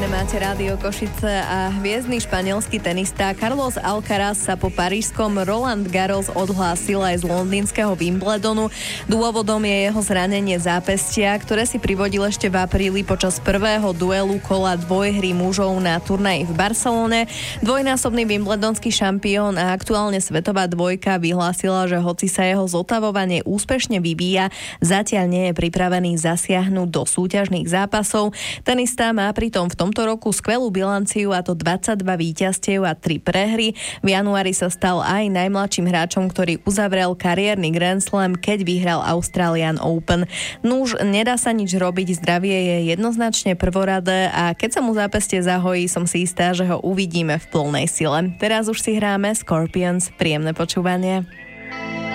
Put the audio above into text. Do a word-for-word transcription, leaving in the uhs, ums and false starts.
fajn, máte Rádio Košice a hviezdny španielský tenista Carlos Alcaraz sa po parížskom Roland Garros odhlásil aj z londýnskeho Wimbledonu. Dôvodom je jeho zranenie zápestia, ktoré si privodil ešte v apríli počas prvého duelu kola dvojhry mužov na turnaji v Barcelone. Dvojnásobný wimbledonský šampión a aktuálne svetová dvojka vyhlásila, že hoci sa jeho zotavovanie úspešne vyvíja, zatiaľ nie je pripravený zasiahnuť do súťažných zápasov. Tenista má pritom v tomto roku skvelú bilanciu, a to dvadsaťdva víťazstiev a tri prehry. V januári sa stal aj najmladším hráčom, ktorý uzavrel kariérny Grand Slam, keď vyhral Australian Open. Nuž, nedá sa nič robiť, zdravie je jednoznačne prvoradé a keď sa mu zápestie zahojí, som si istá, že ho uvidíme v plnej sile. Teraz už si hráme Scorpions. Príjemné počúvanie.